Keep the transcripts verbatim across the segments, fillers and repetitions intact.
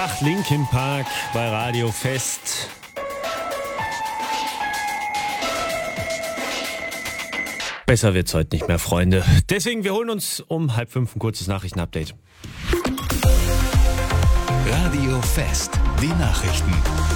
Nacht, Linkin Park bei Radio Fest. Besser wird's heute nicht mehr, Freunde. Deswegen, wir holen uns um halb fünf ein kurzes Nachrichtenupdate. Radio Fest, die Nachrichten.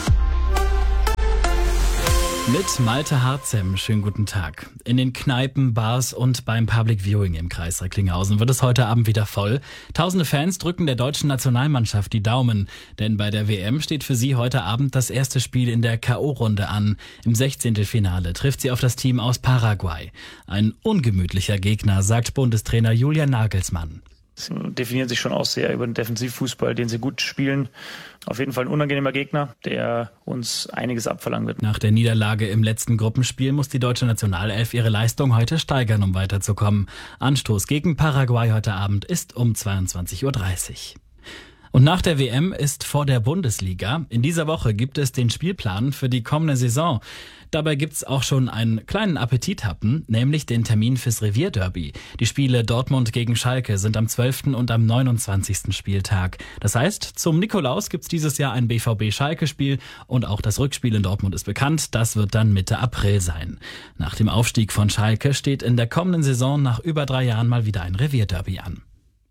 Mit Malte Harzem, schönen guten Tag. In den Kneipen, Bars und beim Public Viewing im Kreis Recklinghausen wird es heute Abend wieder voll. Tausende Fans drücken der deutschen Nationalmannschaft die Daumen, denn bei der W M steht für sie heute Abend das erste Spiel in der K O-Runde an. Im Sechzehntelfinale trifft sie auf das Team aus Paraguay. Ein ungemütlicher Gegner, sagt Bundestrainer Julian Nagelsmann. Sie definieren sich schon auch sehr über den Defensivfußball, den sie gut spielen. Auf jeden Fall ein unangenehmer Gegner, der uns einiges abverlangen wird. Nach der Niederlage im letzten Gruppenspiel muss die deutsche Nationalelf ihre Leistung heute steigern, um weiterzukommen. Anstoß gegen Paraguay heute Abend ist um zweiundzwanzig Uhr dreißig. Und nach der W M ist vor der Bundesliga. In dieser Woche gibt es den Spielplan für die kommende Saison. Dabei gibt's auch schon einen kleinen Appetithappen, nämlich den Termin fürs Revierderby. Die Spiele Dortmund gegen Schalke sind am zwölften und am neunundzwanzigsten Spieltag. Das heißt, zum Nikolaus gibt's dieses Jahr ein B V B-Schalke-Spiel und auch das Rückspiel in Dortmund ist bekannt. Das wird dann Mitte April sein. Nach dem Aufstieg von Schalke steht in der kommenden Saison nach über drei Jahren mal wieder ein Revierderby an.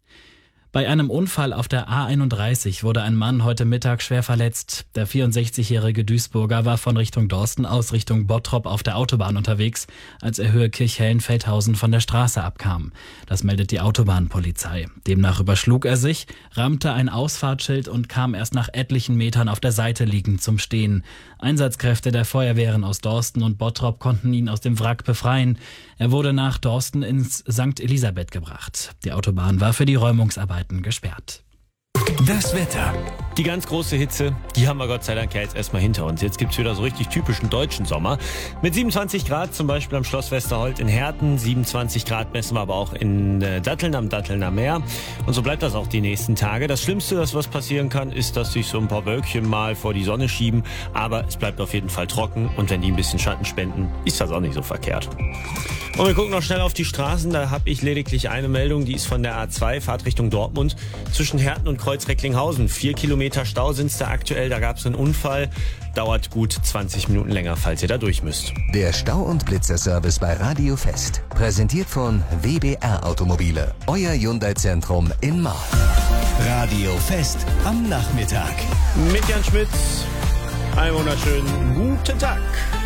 Bei einem Unfall auf der A einunddreißig wurde ein Mann heute Mittag schwer verletzt. Der vierundsechzigjährige Duisburger war von Richtung Dorsten aus Richtung Bottrop auf der Autobahn unterwegs, als er Höhe Kirchhellen-Feldhausen von der Straße abkam. Das meldet die Autobahnpolizei. Demnach überschlug er sich, rammte ein Ausfahrtsschild und kam erst nach etlichen Metern auf der Seite liegend zum Stehen. Einsatzkräfte der Feuerwehren aus Dorsten und Bottrop konnten ihn aus dem Wrack befreien. Er wurde nach Dorsten ins Sankt Elisabeth gebracht. Die Autobahn war für die Räumungsarbeit gesperrt. Das Wetter. Die ganz große Hitze, die haben wir Gott sei Dank ja jetzt erstmal hinter uns. Jetzt gibt's wieder so richtig typischen deutschen Sommer. Mit siebenundzwanzig Grad zum Beispiel am Schloss Westerholt in Herten. siebenundzwanzig Grad messen wir aber auch in äh, Datteln am Dattelner Meer. Und so bleibt das auch die nächsten Tage. Das Schlimmste, das was passieren kann, ist, dass sich so ein paar Wölkchen mal vor die Sonne schieben. Aber es bleibt auf jeden Fall trocken. Und wenn die ein bisschen Schatten spenden, ist das auch nicht so verkehrt. Und wir gucken noch schnell auf die Straßen. Da habe ich lediglich eine Meldung, die ist von der A zwei, Fahrt Richtung Dortmund. Zwischen Herten und Kreuz Recklinghausen. Vier Kilometer Stau sind es da aktuell. Da gab es einen Unfall. Dauert gut zwanzig Minuten länger, falls ihr da durch müsst. Der Stau- und Blitzerservice bei Radio Fest. Präsentiert von W B R Automobile. Euer Hyundai-Zentrum in Marl. Radio Fest am Nachmittag. Mit Jan Schmitz. Einen wunderschönen guten Tag.